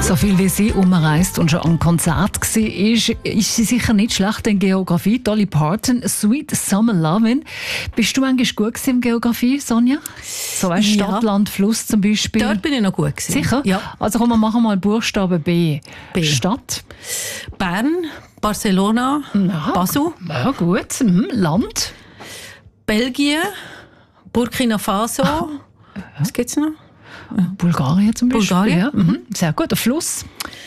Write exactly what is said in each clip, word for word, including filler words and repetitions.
So viel wie sie umreist und schon am Konzert war, ist, ist sie sicher nicht schlecht in Geografie. Dolly Parton, Sweet Summer Lovin'. Bist du eigentlich gut in Geografie, Sonja? So weißt, Ja. Stadt, Land, Fluss zum Beispiel. Dort bin ich noch gut gewesen. Sicher? Ja. Also komm, wir machen mal Buchstaben B. B. Stadt. Bern, Barcelona, Ja. Basel, Ja, gut. Mhm. Land. Belgien, Burkina Faso. Was gibt's noch? Bulgarien zum Beispiel. Bulgarien. Ja. Mhm. Sehr gut. Der Fluss.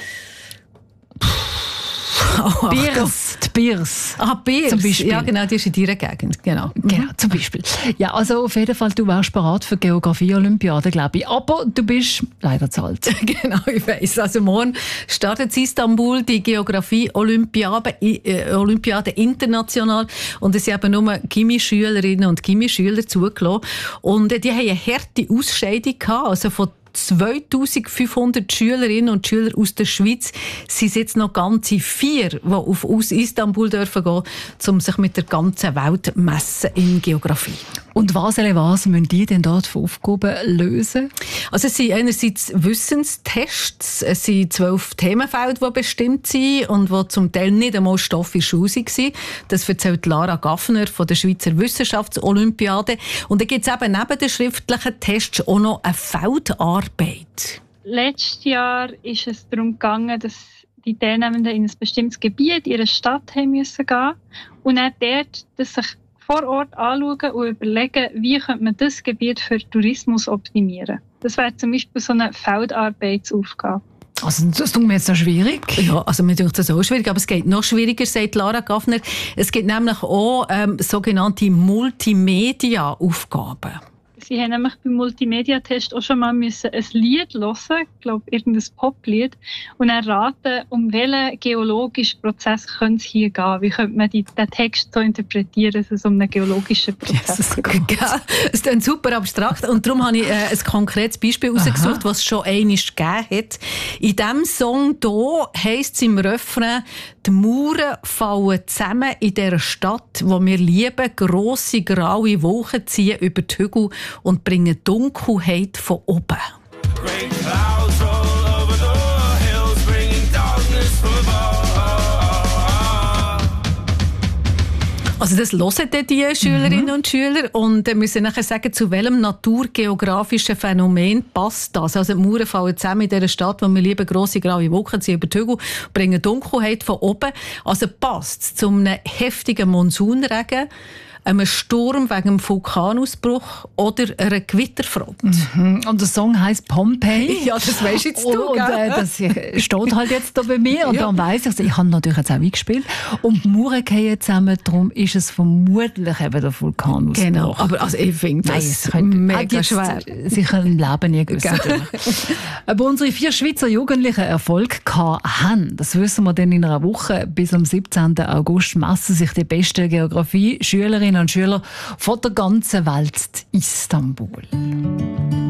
Oh, Biers. Die Biers. Ah, Biers. Zum Beispiel. Ja, genau, die ist in deiner Gegend. Genau. Genau, zum Beispiel. Ja, also auf jeden Fall, du wärst bereit für Geografie-Olympiade, glaube ich. Aber du bist leider zu alt. Genau, ich weiss. Also morgen startet in Istanbul die Geografie-Olympiade äh, Olympiade international. Und es sind eben nur Gimmi-Schülerinnen und Gimmi-Schüler zugelassen. Und äh, die haben eine harte Ausscheidung gehabt. Also von zweitausendfünfhundert Schülerinnen und Schüler aus der Schweiz sind jetzt noch ganze vier, die auf, aus Istanbul dürfen gehen, um sich mit der ganzen Welt zu messen in Geografie. Und was, was müssen die denn dort für Aufgaben lösen? Also es sind einerseits Wissenstests, es sind zwölf Themenfelder, die bestimmt sind und die zum Teil nicht einmal Stoff in der Schule waren. Das erzählt Lara Gaffner von der Schweizer Wissenschaftsolympiade. Und dann gibt es eben neben den schriftlichen Tests auch noch eine Feldarbeit. Letztes Jahr ist es darum gegangen, dass die Teilnehmenden in ein bestimmtes Gebiet, in ihre Stadt haben müssen gehen und dann dort das sich vor Ort anschauen und überlegen, wie könnte man das Gebiet für Tourismus optimieren. Das wäre zum Beispiel so eine Feldarbeitsaufgabe. Also das tut mir jetzt noch schwierig. Ja, also mir denkt das auch schwierig, aber es geht noch schwieriger, sagt Lara Gaffner. Es gibt nämlich auch ähm, sogenannte Multimedia-Aufgaben. Sie haben nämlich beim Multimedia-Test auch schon mal müssen ein Lied hören, ich glaube irgendein Poplied, und dann raten, um welchen geologischen Prozess könnte es hier gehen. Wie könnte man die, den Text so interpretieren, dass es um einen geologischen Prozess geht. Es klingt super abstrakt und darum habe ich äh, ein konkretes Beispiel rausgesucht, was es schon einmal gegeben hat. In diesem Song hier heisst es im Refrain, die Mauern fallen zusammen in dieser Stadt, wo wir lieben, grosse graue Wolken ziehen über die Hügel und bringen Dunkelheit von oben. Great clouds roll over the hills, bringing darkness from above. Also das hören dann die Schülerinnen mhm. und Schüler und äh, müssen nachher sagen, zu welchem naturgeografischen Phänomen passt das. Also die Mauern fallen zusammen in dieser Stadt, wo wir lieben, grosse graue Wolken ziehen über die Hügel, bringen Dunkelheit von oben. Also passt es zu einem heftigen Monsunregen, einem Sturm wegen einem Vulkanausbruch oder einer Gewitterfront. Mhm. Und der Song heisst Pompeii. Ja, das weisst jetzt du, und äh, das steht halt jetzt da bei mir und ja. Dann weiss ich, ich habe natürlich jetzt auch eingespielt. Und die Mauern fallen zusammen, darum ist es vermutlich eben der Vulkanausbruch. Genau, aber also ich finde das Nein, mega schwer. Sicher im Leben nie gewusst. Aber unsere vier Schweizer Jugendlichen Erfolg haben, das wissen wir dann in einer Woche. Bis am siebzehnten August messen sich die besten Geografie-Schülerinnen und Schüler von der ganzen Welt in Istanbul.